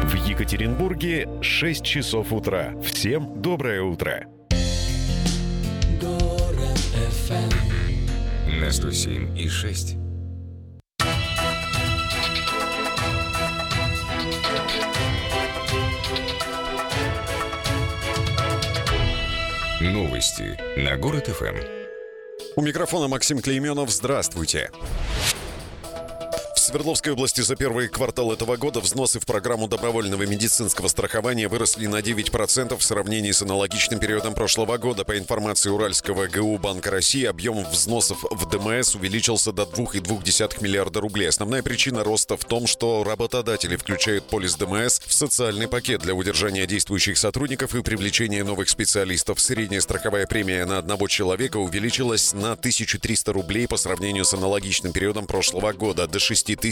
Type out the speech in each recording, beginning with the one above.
В Екатеринбурге 6 часов утра. Всем доброе утро. Город FM на 107,6. Новости на Город ФМ. У микрофона Максим Клейменов. Здравствуйте. В Свердловской области за первый квартал этого года взносы в программу добровольного медицинского страхования выросли на 9% в сравнении с аналогичным периодом прошлого года. По информации Уральского ГУ Банка России, объем взносов в ДМС увеличился до 2,2 миллиарда рублей. Основная причина роста в том, что работодатели включают полис ДМС в социальный пакет для удержания действующих сотрудников и привлечения новых специалистов. Средняя страховая премия на одного человека увеличилась на 1300 рублей по сравнению с аналогичным периодом прошлого года, до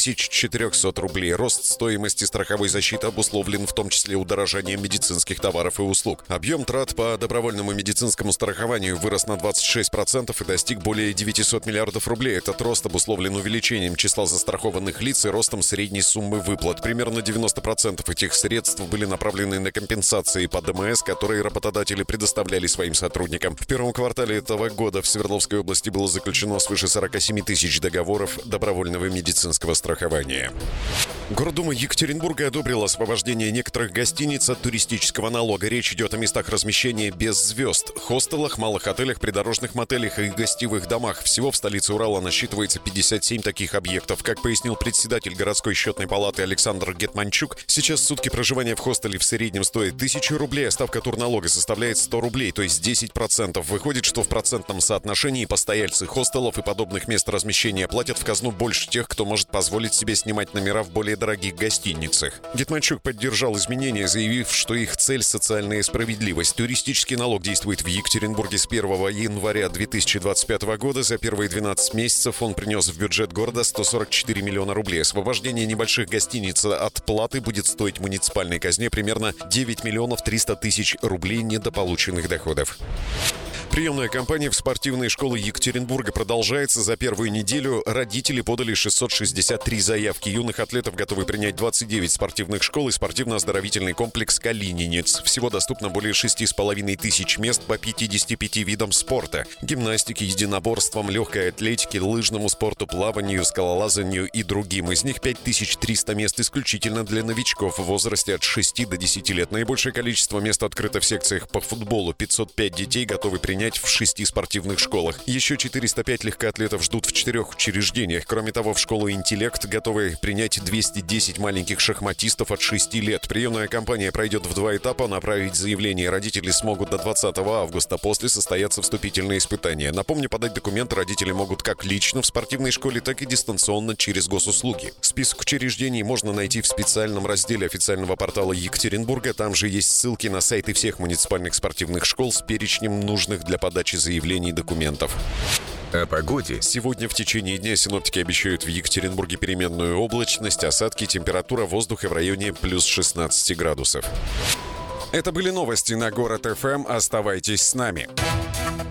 6400 рублей. Рост стоимости страховой защиты обусловлен в том числе удорожанием медицинских товаров и услуг. Объем трат по добровольному медицинскому страхованию вырос на 26% и достиг более 900 миллиардов рублей. Этот рост обусловлен увеличением числа застрахованных лиц и ростом средней суммы выплат. Примерно 90% этих средств были направлены на компенсации по ДМС, которые работодатели предоставляли своим сотрудникам. В первом квартале этого года в Свердловской области было заключено свыше 47 тысяч договоров добровольного медицинского страхования. Гордума Екатеринбурга одобрила освобождение некоторых гостиниц от туристического налога. Речь идет о местах размещения без звезд, хостелах, малых отелях, придорожных мотелях и гостевых домах. Всего в столице Урала насчитывается 57 таких объектов. Как пояснил председатель городской счетной палаты Александр Гетманчук, сейчас сутки проживания в хостеле в среднем стоит 1000 рублей, а ставка турналога составляет 100 рублей, то есть 10%. Выходит, что в процентном соотношении постояльцы хостелов и подобных мест размещения платят в казну больше тех, кто может позволить себе снимать номера в более дорогих гостиницах. Гетманчук поддержал изменения, заявив, что их цель – социальная справедливость. Туристический налог действует в Екатеринбурге с 1 января 2025 года. За первые 12 месяцев он принес в бюджет города 144 миллиона рублей. Освобождение небольших гостиниц от платы будет стоить муниципальной казне примерно 9 миллионов 300 тысяч рублей недополученных доходов. Приемная кампания в спортивные школы Екатеринбурга продолжается. За первую неделю родители подали 663 заявки. Юных атлетов готовы принять 29 спортивных школ и спортивно-оздоровительный комплекс «Калининец». Всего доступно более 6,5 тысяч мест по 55 видам спорта: гимнастике, единоборствам, легкой атлетике, лыжному спорту, плаванию, скалолазанию и другим. Из них 5300 мест исключительно для новичков в возрасте от 6 до 10 лет. Наибольшее количество мест открыто в секциях по футболу. 505 детей готовы принять в 6 спортивных школах. Еще 405 легкоатлетов ждут в 4 учреждениях. Кроме того, в школу «Интеллект» готовы принять 210 маленьких шахматистов от 6 лет. Приемная кампания пройдет в 2 этапа. Направить заявление родители смогут до 20 августа. После состоятся вступительные испытания. Напомню, подать документы родители могут как лично в спортивной школе, так и дистанционно через госуслуги. Список учреждений можно найти в специальном разделе официального портала Екатеринбурга. Там же есть ссылки на сайты всех муниципальных спортивных школ с перечнем нужных для подачи заявлений и документов. О погоде. Сегодня в течение дня синоптики обещают в Екатеринбурге переменную облачность, осадки, температура воздуха в районе плюс 16 градусов. Это были новости на Город ФМ. Оставайтесь с нами.